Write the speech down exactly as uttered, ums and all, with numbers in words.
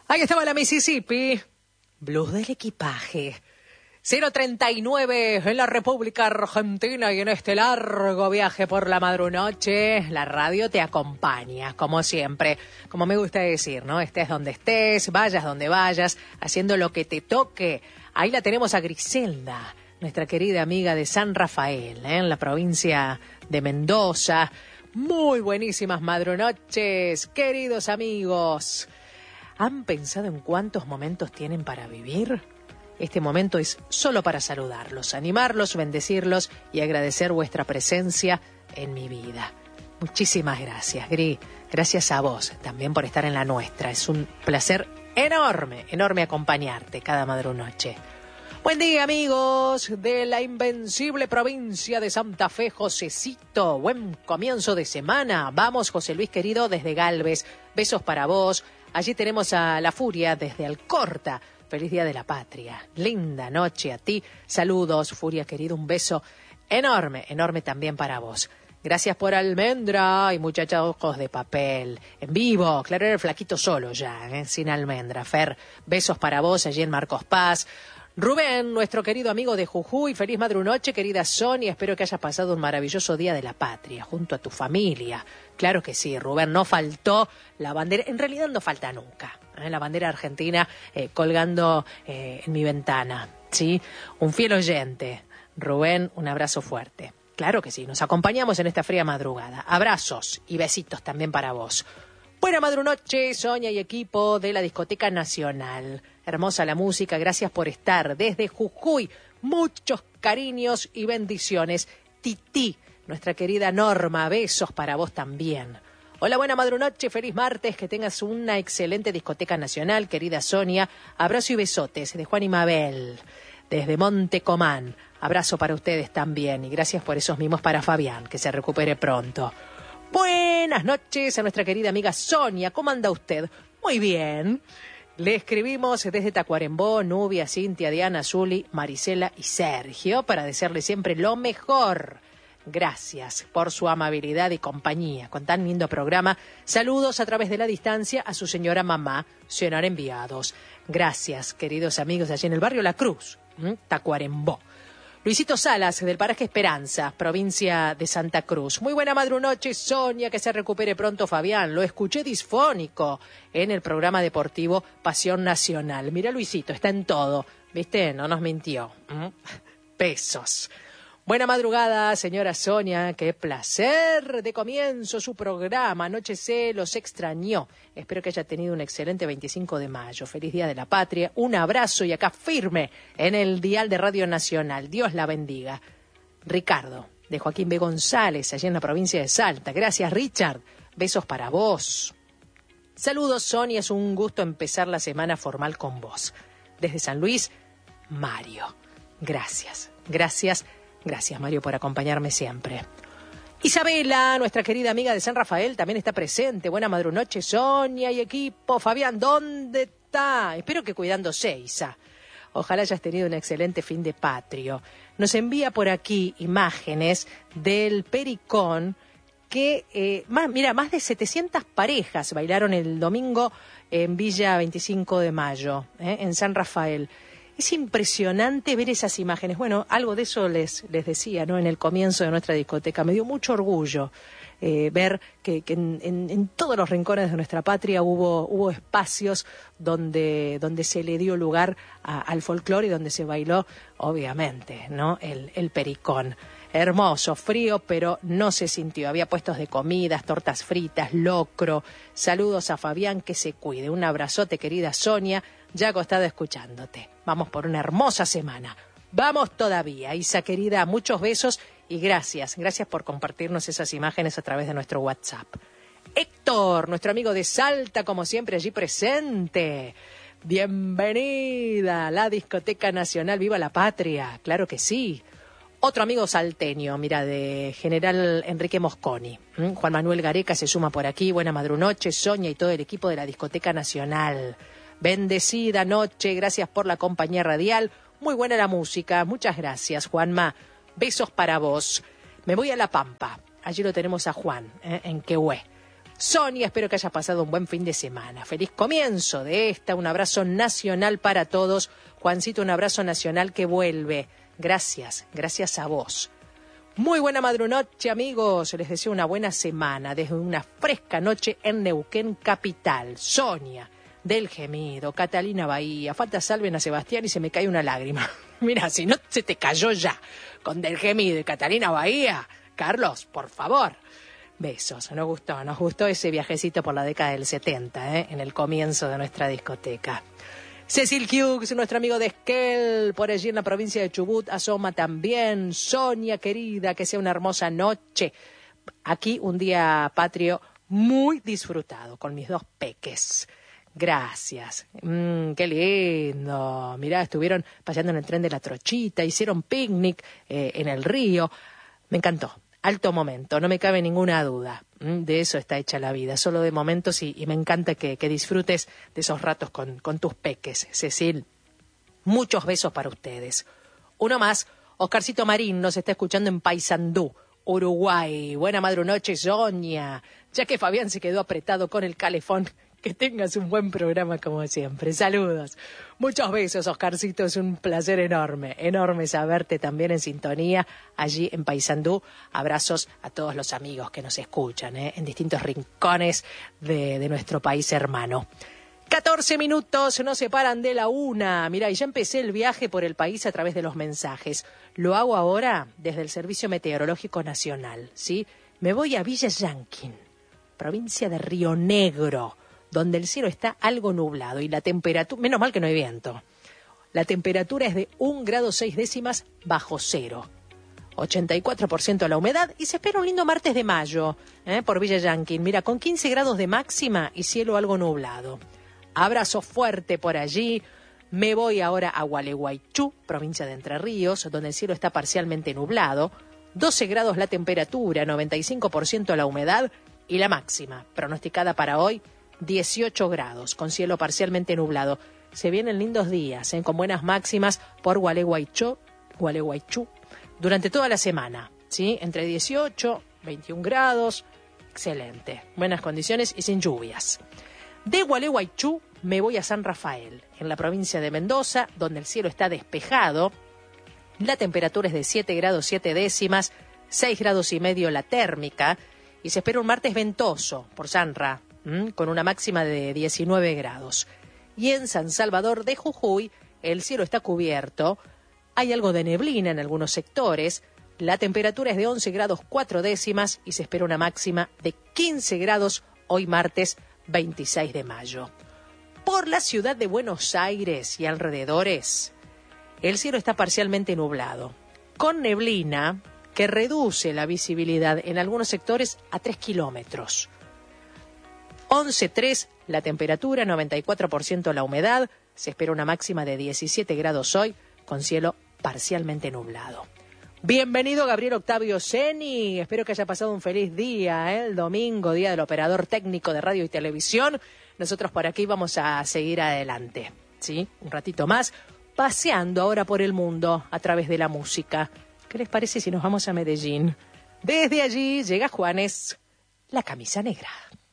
Ahí estaba la Mississippi. Blues del equipaje. cero treinta y nueve en la República Argentina y en este largo viaje por la madrunoche, la radio te acompaña, como siempre. Como me gusta decir, ¿no? Estés donde estés, vayas donde vayas, haciendo lo que te toque. Ahí la tenemos a Griselda, nuestra querida amiga de San Rafael, ¿eh? En la provincia de Mendoza. Muy buenísimas madrunoches, queridos amigos. ¿Han pensado en cuántos momentos tienen para vivir? Este momento es solo para saludarlos, animarlos, bendecirlos y agradecer vuestra presencia en mi vida. Muchísimas gracias, Gri. Gracias a vos también por estar en la nuestra. Es un placer enorme, enorme acompañarte cada madrunoche. Buen día, amigos de la invencible provincia de Santa Fe, Josecito. Buen comienzo de semana. Vamos, José Luis querido, desde Galvez. Besos para vos. Allí tenemos a La Furia desde Alcorta. Feliz Día de la Patria. Linda noche a ti. Saludos, Furia querido. Un beso enorme, enorme también para vos. Gracias por almendra y muchachos ojos de papel. En vivo, claro, era el flaquito solo ya, ¿eh? Sin almendra. Fer, besos para vos allí en Marcos Paz. Rubén, nuestro querido amigo de Jujuy, feliz madrunoche, querida Sonia, espero que hayas pasado un maravilloso Día de la Patria, junto a tu familia. Claro que sí, Rubén, no faltó la bandera, en realidad no falta nunca, ¿eh? La bandera argentina eh, colgando eh, en mi ventana, ¿sí? Un fiel oyente. Rubén, un abrazo fuerte. Claro que sí, nos acompañamos en esta fría madrugada. Abrazos y besitos también para vos. Buena madrunoche, Sonia y equipo de la Discoteca Nacional. Hermosa la música, gracias por estar. Desde Jujuy, muchos cariños y bendiciones. Titi, nuestra querida Norma, besos para vos también. Hola, buena madrunoche, feliz martes, que tengas una excelente Discoteca Nacional, querida Sonia. Abrazo y besotes de Juan y Mabel, desde Monte Comán. Abrazo para ustedes también y gracias por esos mimos para Fabián, que se recupere pronto. Buenas noches a nuestra querida amiga Sonia. ¿Cómo anda usted? Muy bien. Le escribimos desde Tacuarembó, Nubia, Cintia, Diana, Zuli, Marisela y Sergio para desearle siempre lo mejor. Gracias por su amabilidad y compañía con tan lindo programa. Saludos a través de la distancia a su señora mamá, cenar enviados. Gracias, queridos amigos, allí en el barrio La Cruz, ¿m? Tacuarembó. Luisito Salas, del paraje Esperanza, provincia de Santa Cruz. Muy buena madrunoche, Sonia, que se recupere pronto Fabián. Lo escuché disfónico en el programa deportivo Pasión Nacional. Mira, Luisito, está en todo. ¿Viste? No nos mintió. ¿Mm? Besos. Buena madrugada, señora Sonia. Qué placer de comienzo su programa. Anoche se los extrañó. Espero que haya tenido un excelente veinticinco de mayo. Feliz Día de la Patria. Un abrazo y acá firme en el dial de Radio Nacional. Dios la bendiga. Ricardo, de Joaquín B. González, allí en la provincia de Salta. Gracias, Richard. Besos para vos. Saludos, Sonia. Es un gusto empezar la semana formal con vos. Desde San Luis, Mario. Gracias. Gracias. Gracias, Mario, por acompañarme siempre. Isabela, nuestra querida amiga de San Rafael, también está presente. Buena madrunoche, Sonia y equipo. Fabián, ¿dónde está? Espero que cuidándose, Isa. Ojalá hayas tenido un excelente fin de patrio. Nos envía por aquí imágenes del Pericón que, eh, más, mira, más de setecientas parejas bailaron el domingo en Villa veinticinco de mayo, ¿eh? En San Rafael. Es impresionante ver esas imágenes. Bueno, algo de eso les, les decía, ¿no? En el comienzo de nuestra discoteca. Me dio mucho orgullo eh, ver que, que en, en, en todos los rincones de nuestra patria hubo, hubo espacios donde, donde se le dio lugar a, al folclore y donde se bailó, obviamente, ¿no? El, el pericón. Hermoso, frío, pero no se sintió. Había puestos de comidas, tortas fritas, locro. Saludos a Fabián, que se cuide. Un abrazote, querida Sonia, ya acostada escuchándote. Vamos por una hermosa semana. Vamos todavía. Isa, querida, muchos besos y gracias. Gracias por compartirnos esas imágenes a través de nuestro WhatsApp. Héctor, nuestro amigo de Salta, como siempre, allí presente. Bienvenida a la Discoteca Nacional. ¡Viva la Patria! Claro que sí. Otro amigo salteño, mira, de General Enrique Mosconi. ¿Mm? Juan Manuel Gareca se suma por aquí. Buena madrunoche, Sonia y todo el equipo de la Discoteca Nacional. Bendecida noche, gracias por la compañía radial. Muy buena la música, muchas gracias, Juanma. Besos para vos. Me voy a La Pampa. Allí lo tenemos a Juan, ¿eh? En Quehue. Sonia, espero que hayas pasado un buen fin de semana. Feliz comienzo de esta. Un abrazo nacional para todos. Juancito, un abrazo nacional que vuelve. Gracias, gracias a vos. Muy buena madrunoche, amigos. Les deseo una buena semana desde una fresca noche en Neuquén capital. Sonia, del Gemido, Catalina Bahía. Falta salven a Sebastián y se me cae una lágrima. Mira, si no se te cayó ya con Del Gemido y Catalina Bahía. Carlos, por favor. Besos, nos gustó, nos gustó ese viajecito por la década del setenta, ¿eh? En el comienzo de nuestra discoteca. Cecil Hughes, nuestro amigo de Esquel, por allí en la provincia de Chubut, asoma también. Sonia, querida, que sea una hermosa noche. Aquí un día patrio muy disfrutado con mis dos peques. Gracias. Mm, qué lindo. Mirá, estuvieron paseando en el tren de la Trochita, hicieron picnic eh, en el río. Me encantó. Alto momento, no me cabe ninguna duda. De eso está hecha la vida, solo de momentos y, y me encanta que, que disfrutes de esos ratos con, con tus peques, Cecil. Muchos besos para ustedes. Uno más, Oscarcito Marín nos está escuchando en Paysandú, Uruguay. Buena madrunoche, Sonia. Ya que Fabián se quedó apretado con el calefón, que tengas un buen programa como siempre. Saludos. Muchos besos, Oscarcito. Es un placer enorme, enorme saberte también en sintonía allí en Paysandú. Abrazos a todos los amigos que nos escuchan ¿eh? en distintos rincones de, de nuestro país hermano. catorce minutos nos separan de la una. Mirá, y ya empecé el viaje por el país a través de los mensajes. Lo hago ahora desde el Servicio Meteorológico Nacional, ¿sí? Me voy a Villa Llanquín, provincia de Río Negro, donde el cielo está algo nublado y la temperatura, menos mal que no hay viento, la temperatura es de un grado seis décimas bajo cero, ochenta y cuatro por ciento la humedad y se espera un lindo martes de mayo ¿eh? por Villa Llanquín, mira, con quince grados de máxima y cielo algo nublado. Abrazo fuerte por allí. Me voy ahora a Gualeguaychú, provincia de Entre Ríos, donde el cielo está parcialmente nublado, doce grados la temperatura, noventa y cinco por ciento la humedad y la máxima pronosticada para hoy dieciocho grados, con cielo parcialmente nublado. Se vienen lindos días, ¿eh? con buenas máximas por Gualeguaychú, Gualeguaychú durante toda la semana, ¿sí? Entre dieciocho, veintiún grados, excelente. Buenas condiciones y sin lluvias. De Gualeguaychú me voy a San Rafael, en la provincia de Mendoza, donde el cielo está despejado. La temperatura es de siete grados siete décimas, seis grados y medio la térmica, y se espera un martes ventoso por Sanra, con una máxima de diecinueve grados. Y en San Salvador de Jujuy, el cielo está cubierto, hay algo de neblina en algunos sectores, la temperatura es de once grados cuatro décimas y se espera una máxima de quince grados hoy martes veintiséis de mayo. Por la ciudad de Buenos Aires y alrededores, el cielo está parcialmente nublado, con neblina que reduce la visibilidad en algunos sectores a tres kilómetros. once coma tres la temperatura, noventa y cuatro por ciento la humedad, se espera una máxima de diecisiete grados hoy, con cielo parcialmente nublado. Bienvenido Gabriel Octavio Seni, espero que haya pasado un feliz día, ¿eh? El domingo, día del operador técnico de radio y televisión. Nosotros por aquí vamos a seguir adelante, ¿sí? Un ratito más, paseando ahora por el mundo a través de la música. ¿Qué les parece si nos vamos a Medellín? Desde allí llega Juanes, la camisa negra.